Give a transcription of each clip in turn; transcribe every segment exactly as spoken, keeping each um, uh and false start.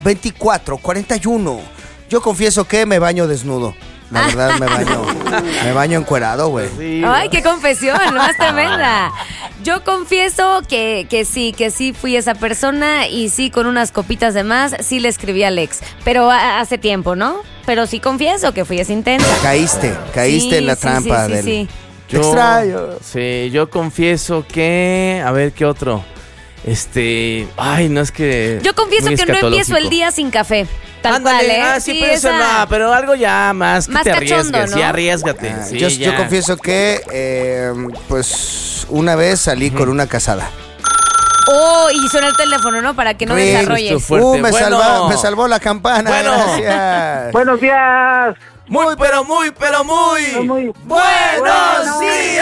veinticuatro cuarenta y uno. Yo confieso que me baño desnudo. La verdad, me baño, me baño encuerado, güey. Sí, ay, qué confesión, ¿no? Es tremenda. Yo confieso que, que sí, que sí fui esa persona y sí, con unas copitas de más, sí le escribí al ex. Pero a, hace tiempo, ¿no? Pero sí confieso que fui esa intensa. Caíste, caíste sí, en la sí, trampa sí, sí, del... sí. Yo, extraño. Sí, yo confieso que... A ver, ¿qué otro? Este... Ay, no es que... Yo confieso que no empiezo el día sin café. Tal Ándale, cual, ¿eh? ah, sí, sí, pero eso esa... no, pero algo ya más que más te cachondo, arriesgues, ¿no? sí, arriésgate. Ah, sí, yo, ya. yo confieso que, eh, pues, una vez salí uh-huh. con una casada. Oh, y suena el teléfono, ¿no? Para que no Ring. desarrolles. Uh, me, bueno. salva, me salvó la campana. Bueno. Gracias. Buenos días. Muy, pero muy, pero muy. muy, muy ¡Buenos buenos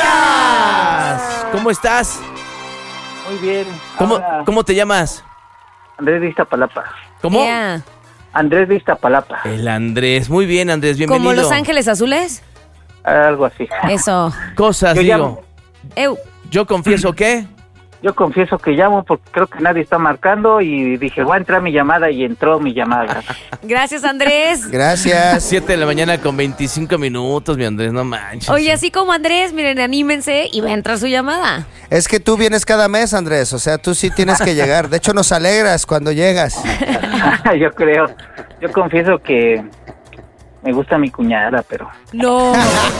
días! ¿Cómo estás? Muy bien. ¿Cómo, Ahora, ¿Cómo te llamas? Andrés de Iztapalapa. ¿Cómo? Yeah. Andrés de Iztapalapa. El Andrés. Muy bien, Andrés, bienvenido. ¿Como Los Ángeles Azules? Algo así. Eso. Cosas, Yo digo. llamo. Eu. Yo confieso que... Yo confieso que llamo porque creo que nadie está marcando y dije, voy a entrar mi llamada y entró mi llamada. Gracias, Andrés. Gracias. siete de la mañana con veinticinco minutos, mi Andrés, no manches. Oye, así como Andrés, miren, anímense y va a entrar su llamada. Es que tú vienes cada mes, Andrés, o sea, tú sí tienes que llegar. De hecho, nos alegras cuando llegas. Yo creo. Yo confieso que me gusta mi cuñada, pero... No.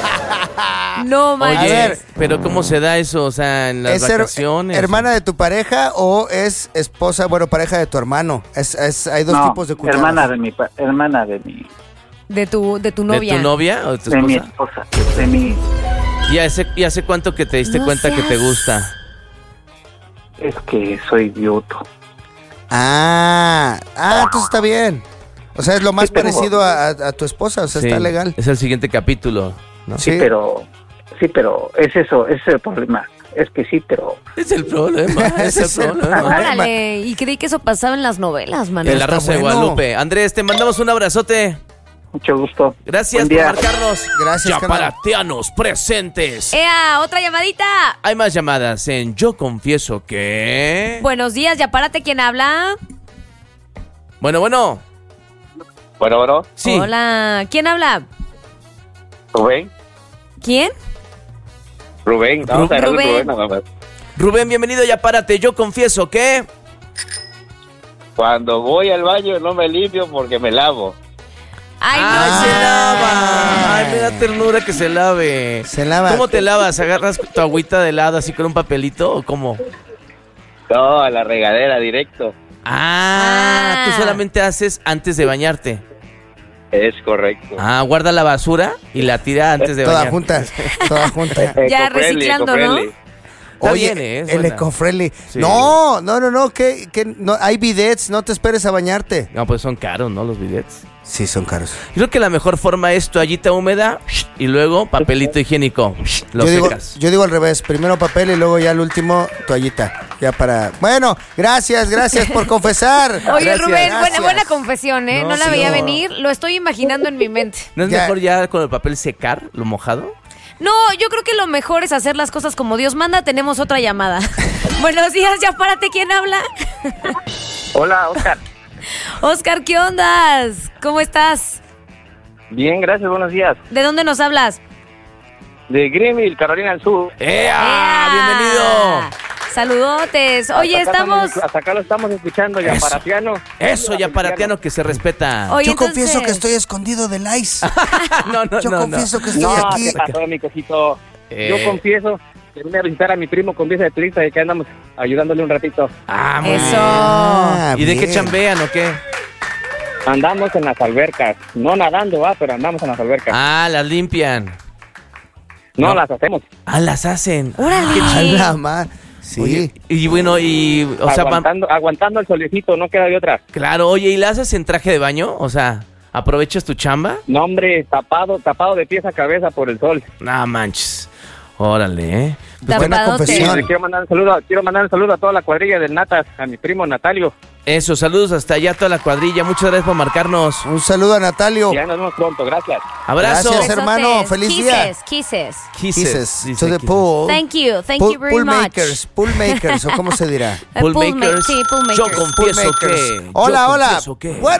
No, manches. Oye, A ver. pero ¿cómo se da eso? O sea, en las ¿Es her- vacaciones. hermana de tu pareja o es esposa, bueno, pareja de tu hermano? Es, es, hay dos no, tipos de cuñadas. hermana de mi pa- hermana de mi De tu, de tu ¿De novia. tu novia o de tu de mi esposa? esposa, de mi ¿Y hace, ¿Y hace cuánto que te diste No cuenta que te seas- gusta? es que soy viudo. Ah, ah, entonces está bien. O sea, es lo más Sí, pero- parecido a, a- a tu esposa, o sea, Sí, está legal. Es el siguiente capítulo, ¿no? Sí, Sí. pero sí, pero es eso, ese es el problema. Es que sí, pero Es el problema, es Ese el es el problema. problema. Órale, y creí que eso pasaba en las novelas, man. El Está arroz de bueno. Guadalupe. Andrés, te mandamos un abrazote. mucho gusto. Gracias Buen por día. marcarnos. Gracias, Yaparatianos presentes. ¡Ea! ¡Otra llamadita! Hay más llamadas en Yo Confieso que... Buenos días, ya párate, ¿quién habla? Bueno, bueno. Bueno, bueno, Sí. Hola, ¿quién habla? Rubén, ¿Quién? Rubén, vamos a dejar de Rubén. Rubén nada más. Rubén, bienvenido, ya párate. Yo confieso que... Cuando voy al baño no me limpio porque me lavo. ¡Ay, ¡Ay, no! se lava! ¡Ay, me da ternura que se lave! Se lava. ¿Cómo te lavas? ¿Agarras tu agüita de helado así con un papelito o cómo? No, a la regadera directo. Ah, Ah. tú solamente haces antes de bañarte. Es correcto. Ah, guarda la basura y la tira antes de Toda bañar. junta, toda junta. Ya Eco-friendly, reciclando, ¿no? eco-friendly. Está Oye, bien, ¿eh? Es el buena. eco-friendly. Sí. No, no, no, no, que, que no, hay bidets, no te esperes a bañarte. No, pues son caros, ¿no? Los bidets. Sí, son caros. Creo que la mejor forma es toallita húmeda y luego papelito higiénico. Lo Yo digo, secas. yo digo al revés, primero papel y luego ya el último toallita. Ya para... Bueno, gracias, gracias por confesar. Oye, Gracias, Rubén, buena, gracias. buena confesión, ¿eh? No, No, la sí, veía no. venir, lo estoy imaginando en mi mente. ¿No es Ya. mejor ya con el papel secar lo mojado? No, yo creo que lo mejor es hacer las cosas como Dios manda. Tenemos otra llamada. Buenos días, ya párate, ¿quién habla? Hola, Oscar. Oscar, ¿qué ondas? ¿Cómo estás? Bien, gracias, buenos días. ¿De dónde nos hablas? De Greenville, Carolina del Sur. ¡Ea! ¡Ea! ¡Bienvenido! Saludotes. Oye, Hasta acá estamos... estamos- hasta acá lo estamos escuchando, ya Eso. para piano. Eso, ya paratiano que se respeta. Oye, Yo entonces- confieso que estoy escondido del ICE. no, no, Yo no, no. confieso que estoy No, aquí. ¿qué pasó, mi cosito? Eh. Yo confieso que vine a visitar a mi primo con visa de turista y que andamos ayudándole un ratito. Ah, muy Eso. bien. Ah, ¿Y de qué bien. chambean o qué? Andamos en las albercas, no nadando, va, pero andamos en las albercas. Ah, las limpian. no, no. las hacemos. Ah, las hacen. Órale. A la ma- Sí. Oye, y bueno, y... O sea, van- aguantando, aguantando el solecito, no queda de otra. claro, oye, ¿y la haces en traje de baño? O sea, ¿aprovechas tu chamba? No, hombre, tapado, tapado de pies a cabeza por el sol. No manches. Órale, ¿eh? Pues buena Tapadote. confesión. Le quiero mandar un saludo, quiero mandar un saludo a toda la cuadrilla del Natas, a mi primo Natalio. Eso, saludos hasta allá a toda la cuadrilla. Muchas gracias por marcarnos. Un saludo a Natalio. Ya nos vemos pronto, gracias. Abrazo. Gracias, hermano. Besotes. Feliz kisses, día. Kisses. Kisses dice to the kisses. pool. Thank you. Thank Pool, you very pool much. makers, pool makers, o cómo se dirá. Eh, Pool pool ma- makers. sí, pool Yo makers. confieso Pool makers. que. yo Hola, hola. confieso que- Bueno,